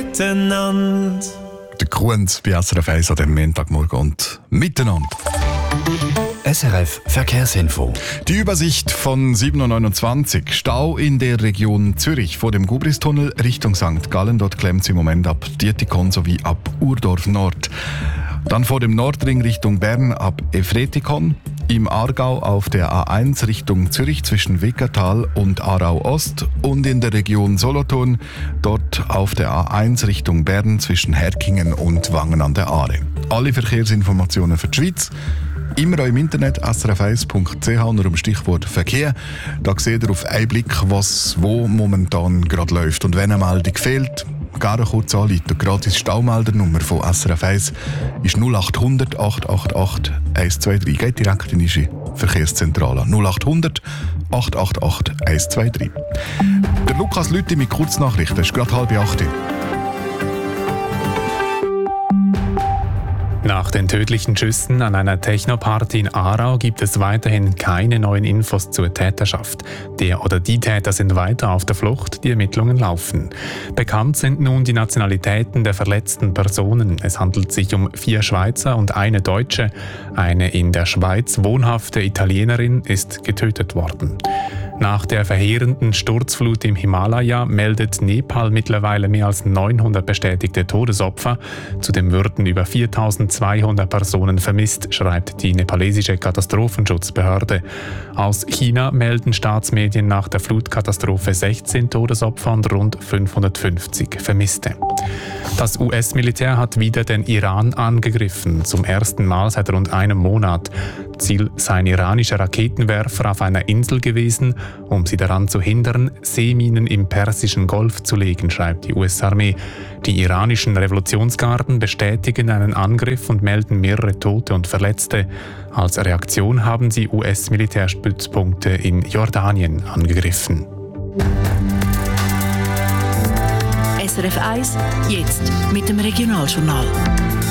miteinander. Der Grund bei SRF 1 an dem Montagmorgen und miteinander. SRF Verkehrsinfo. Die Übersicht von 7.29 Uhr. Stau in der Region Zürich vor dem Gubristunnel Richtung St. Gallen. Dort klemmt es im Moment ab Dietikon sowie ab Urdorf Nord. Dann vor dem Nordring Richtung Bern ab Efretikon. Im Aargau auf der A1 Richtung Zürich zwischen Weckertal und Aarau Ost. Und in der Region Solothurn dort auf der A1 Richtung Bern zwischen Herkingen und Wangen an der Aare. Alle Verkehrsinformationen für die Schweiz immer auch im Internet srf1.ch unter dem Stichwort Verkehr. Da seht ihr auf einen Blick, was wo momentan gerade läuft. Und wenn eine Meldung fehlt, gerne kurz anrufen. Die gratis Staumeldernummer von SRF 1 ist 0800 888 123. Geht direkt in unsere Verkehrszentrale. 0800 888 123. Der Lukas Lüthi mit Kurznachrichten. Es ist gerade 7:30. Nach den tödlichen Schüssen an einer Techno-Party in Aarau gibt es weiterhin keine neuen Infos zur Täterschaft. Der oder die Täter sind weiter auf der Flucht, die Ermittlungen laufen. Bekannt sind nun die Nationalitäten der verletzten Personen. Es handelt sich um 4 Schweizer und eine Deutsche. Eine in der Schweiz wohnhafte Italienerin ist getötet worden. Nach der verheerenden Sturzflut im Himalaya meldet Nepal mittlerweile mehr als 900 bestätigte Todesopfer. Zudem würden über 4200 Personen vermisst, schreibt die nepalesische Katastrophenschutzbehörde. Aus China melden Staatsmedien nach der Flutkatastrophe 16 Todesopfer und rund 550 Vermisste. Das US-Militär hat wieder den Iran angegriffen, zum ersten Mal seit rund einem Monat. Ziel seien iranische Raketenwerfer auf einer Insel gewesen, um sie daran zu hindern, Seeminen im Persischen Golf zu legen, schreibt die US-Armee. Die iranischen Revolutionsgarden bestätigen einen Angriff und melden mehrere Tote und Verletzte. Als Reaktion haben sie US-Militärstützpunkte in Jordanien angegriffen. SRF 1, jetzt mit dem Regionaljournal.